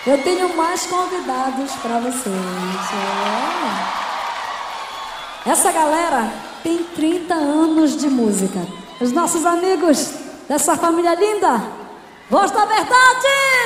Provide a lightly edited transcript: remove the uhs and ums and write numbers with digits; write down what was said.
Eu tenho mais convidados para vocês. Essa galera tem 30 anos de música. Os nossos amigos dessa família linda. Voz da Verdade!